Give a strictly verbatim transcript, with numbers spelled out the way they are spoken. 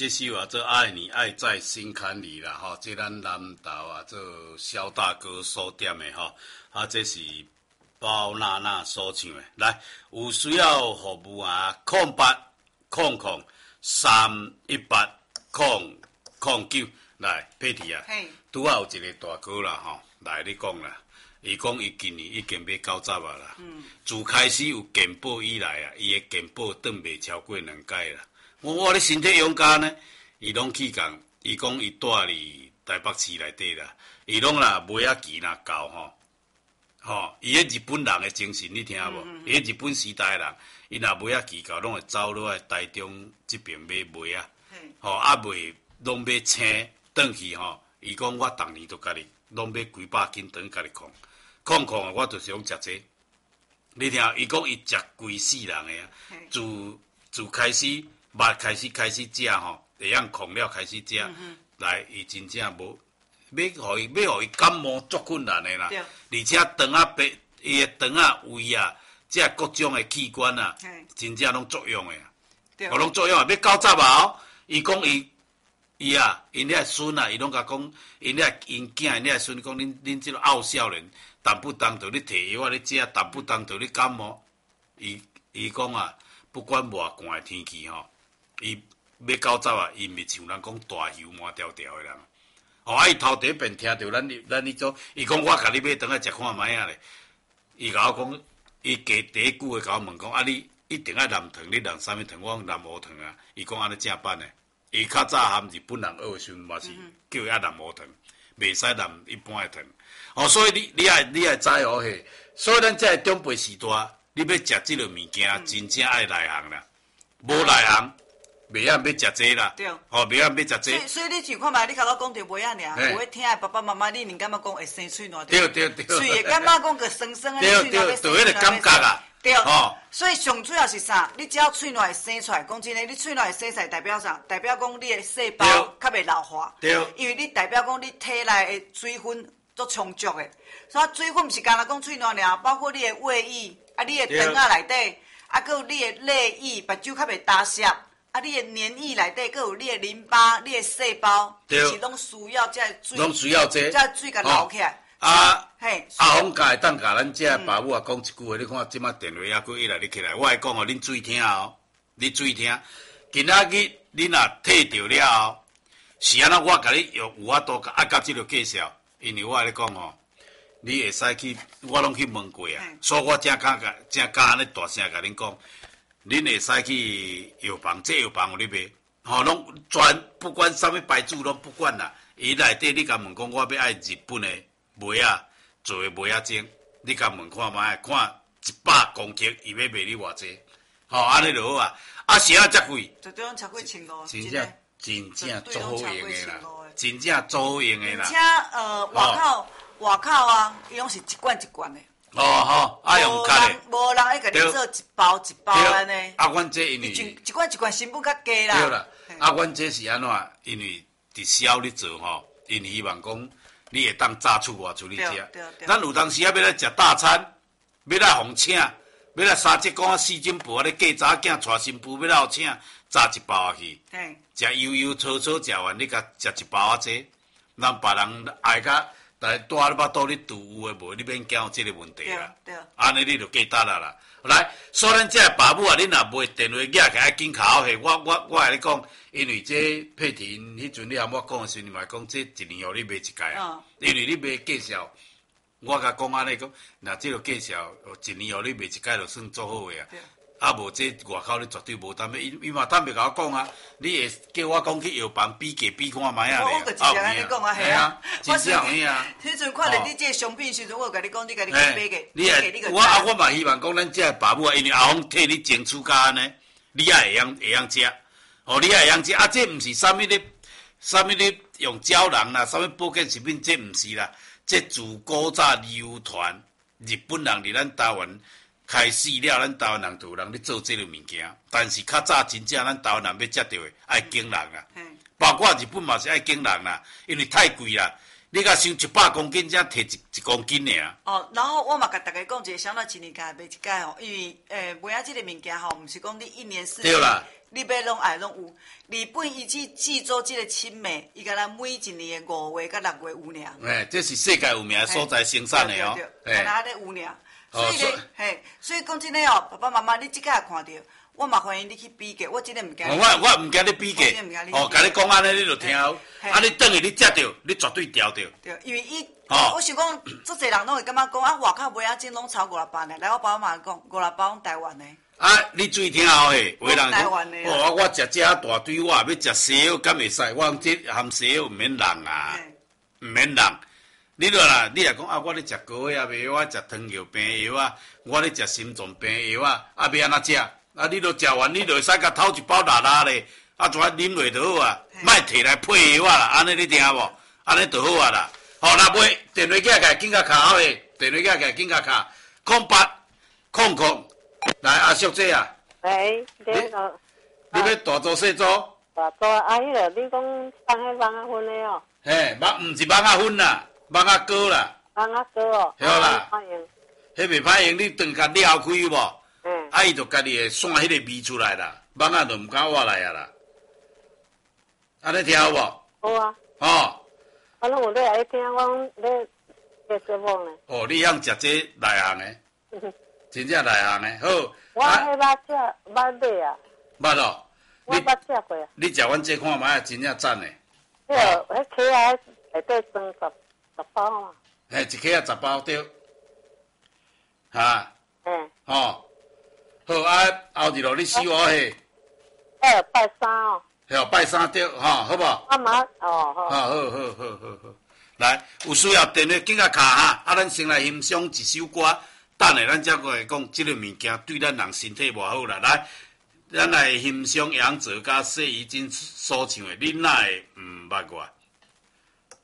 这首啊，这爱你爱在心坎里啦，吼，这咱南投啊，这萧大哥所点的吼，啊，这是包娜娜所唱的。来，有需要服务啊，空八空空三一八空空九，来，佩蒂啊，拄好有一个大哥啦，吼，来你讲啦。伊讲伊今年已经要九十啊啦，嗯、自开始有健保以来啊，伊的健保断袂超过两届啦。我我咧身体勇敢呢，伊拢去讲，伊讲伊住伫台北市内底啦，伊拢啦尾仔期若到吼，吼，伊迄日本人的精神你听无？伊迄、嗯、日本时代人，伊若尾仔期到，拢会走落来台中这边买尾啊，吼啊卖拢买青转去吼，伊讲我逐年都家己拢买几百斤转家己控。空空啊，我就是讲食这，你听，伊讲伊食规世人的啊，自自开始肉开始开始食吼，会样控了开始食，嗯、来伊真正无，要互伊要互伊感冒足困难的啦，而且肠啊白，伊的肠啊胃啊，这各种的器官啊，真正拢作用的啊，我拢作用啊，要九十啊，伊讲伊。伊啊，因遐孙啊，伊拢甲讲，因遐因囝，因遐孙讲，恁恁即个傲少年，淡不当着你摕药啊，你食，淡不当着你感冒。伊伊讲啊，不管偌寒的天气吼，伊要九十啊，伊毋是像人讲大油满条条的人。哦，啊，伊头第一遍听着咱咱迄种，伊讲我甲你买顿来食看卖啊咧。伊甲我讲，伊加第一句话甲我问讲，啊你一定爱蓝糖，你蓝啥物糖？我讲蓝乌糖啊。伊讲安尼正版诶。伊较早含日本人学时嘛是叫伊蓝无糖，袂使蓝一般的糖。哦，所以你你爱你爱知哦嘿，所以咱这长辈时代，你要食即个物件，嗯、真正爱内行啦，无内行，袂晓要食这啦。对。哦，袂晓要食这。 所以所以你像看嘛，你甲我讲着袂晓尔，有咧听的爸爸妈妈，你能感觉讲会生喙烂？ 对对对。 喙会感觉讲个酸酸的， 对对，就迄个感觉啊。 对，哦，所以上主要是啥？你只要喙烂会生出来，讲真诶，你喙烂会生出来，代表啥？代表讲你诶细胞较袂老化。对。因为你代表讲你体内诶水分足充足诶，所以水分毋是干那讲喙烂尔，包括你诶胃液，啊，你诶肠仔内底，啊，佮有你诶泪液，目睭较袂干涩，啊，你诶黏液内底，佮有你诶淋巴、你诶细胞，是拢需要这水， 拢需要这， 这水甲留起来。 啊，嘿，阿峰甲会当甲咱这爸母啊讲一句话，你看即马电话还佫一来你起来，我会讲哦，恁注意听哦，你注意听。今仔日你若退着了后，是安那我甲你有有法度啊甲即个介绍，因为我甲你讲哦，你会使去，我拢去问过啊，所以我正敢甲正敢安尼大声甲恁讲，恁会使去药房，这药房有咧卖，吼，拢全不管啥物牌子拢不管啦，伊内底你甲问讲，我要爱日本诶。梅啊，做的梅啊精，你甲问看卖，看一百公斤，伊要卖你偌济？吼、哦，安尼就好啊。啊，是啊，遮贵。 绝对拢超过千五。 真正真正足好用的啦，真正足好用的啦。 而且呃，外口外口啊，伊拢是一罐一罐的。 哦吼，爱用卡的。 无人爱甲你做一包一包安尼。 啊，阮这因为一罐一罐成本较低啦。 对啦，啊，阮这是安怎？因为伫销咧做吼，因希望讲。你会当炸出外出去食，咱有当时啊要来食大餐，要来互请，要来三节讲啊四斤布啊，咧嫁查囝带新妇要来互请，炸一包啊去，食油油粗粗食完，你甲食一包啊这，让别人爱甲，但带你巴肚你肚有诶无，你免惊有即个问题啦。安尼你就记得啦啦。来，所以咱这爸母啊，你若袂电话举起来紧口嘿，我我我甲你讲。因为这佩婷迄阵你含我讲的时候，你嘛讲这一年互你买一届啊。哦、因为你买介绍，我甲讲安尼讲，若这个介绍，一年互你买一届就算足好个啊。啊，无这外口你绝对无担伊伊嘛坦白甲我讲啊，你会叫我讲去药房比价比看卖啊咧。 我就直接安尼讲啊，系啊， 真正有影啊。 迄阵看着你这商品时阵，我甲你讲，你甲你去买个， 你也我啊，我嘛希望讲咱这爸母啊，因为阿峰替你争取甲安尼，你也会样会样食。哦，你爱用这啊，这毋是啥物咧，啥物咧用胶囊啦，啥物保健食品，这毋是啦。这自古早流传，日本人伫咱台湾开始了，咱台湾人就有人咧做这个物件。但是较早真正咱台湾人要食到的，爱经人啦。嗯。包括日本嘛是爱经人啦，因为太贵啦。你甲收一百公斤，才摕一一公斤尔。 哦，然后我嘛甲大家讲一个，想到一年家买一届吼，因为诶，买啊这个物件吼，毋是讲你一年四季。 对啦。 你要拢爱拢有。日本伊只制作即个青梅，伊甲咱每一年的五月甲六月有尔。 哎，这是世界有名的所在生产的哦。 哎，哪咧有尔？所以咧，嘿，所以讲真诶哦，爸爸妈妈，你即个看到，我嘛欢迎你去比价，我真诶毋惊。 我我毋惊你比价，哦，甲你讲安尼，你就听好。啊，你等于你食着，你绝对调着。 对，因为伊，我想讲，足侪人拢会感觉讲啊，外口卖啊，真拢超五六百呢。来，我爸妈讲，五六百拢台湾的。 啊，你注意听好嘿，有人讲，哦，我食这大堆，我要食西药，敢会使？我讲这含西药毋免人啊，毋免人。你落啦，你若讲啊，我咧食高血压药啊，食糖尿病药啊，我咧食心脏病药啊，啊要安怎食？啊，你都食完，你就会使甲偷一包拉拉咧，啊，怎啉落就好啊，莫摕来配药啊啦，安尼你听无？安尼就好啊啦。好，若袂电话起来，紧甲卡好诶，电话起来，紧甲卡，空八空空，来阿叔姐啊。 喂，你个，你要大做细做？ 大做啊，迄个你讲放迄蚊仔粉的哦。 嘿，蚊毋是蚊仔粉啦。蚊仔膏啦， 蚊仔膏哦， 对啦，迄袂歹用，你当甲撩开无？嗯，啊，伊就家己会散迄个味出来啦，蚊仔就毋敢活来啊啦。安尼听有无？ 好啊。 哦。 我拢有咧爱听，我咧咧节目呢。 哦，你晓食这内行的，真正内行的，好。 我迄捌食捌买啊。 捌哦。 我捌食过啊。 你食阮这看卖真正赞的。 迄个，迄起来内底装十。十包嘛， 嘿，一克啊十包对，哈， 嗯， 哦，好啊，后日咯，你洗我迄， 哎，拜三哦， 哦，拜三对，哈，好无？ 我嘛，哦，好， 好好好好好好，来，有需要电话紧甲卡哈，啊，咱先来欣赏一首歌，等下咱才过来讲，即个物件对咱人身体无好啦，来，咱来欣赏杨泽甲谢怡珍所唱的《你哪会毋捌我》。